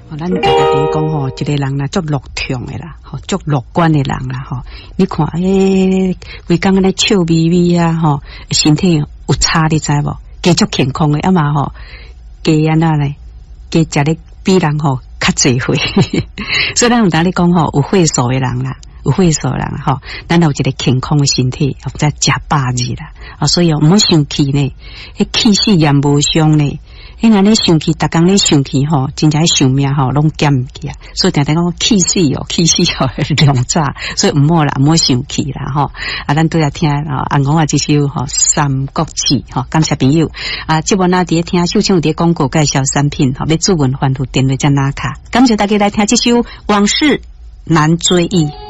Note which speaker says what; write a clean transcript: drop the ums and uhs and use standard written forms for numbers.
Speaker 1: 咱大家伫讲吼，一个人啦，足乐痛的啦，吼，足乐观的人啦，吼。你看，规工咧笑眯眯啊，吼，身体有差，你知无？加足健康的，啊嘛吼，加安那咧，加食咧比人吼较济岁。所以咱有当咧讲吼，有岁数的人啦。有岁数人吼，咱有一个健康的身体，再食饱日啦。啊，所以唔好生气呢，迄气死也无伤呢。迄安尼生气，逐工咧生气吼，真正想命吼，拢减唔去啊。所以常常讲气死哦，气死哦，两炸。所以唔好啦，唔好生气啦吼。啊，咱都要听啊，红红啊，这首吼《三国志》吼，感谢朋友啊。即晚啊，伫听秀清有伫广告介绍产品吼，要注文欢度电话在哪卡？感谢大家来听这首《往事难追忆》。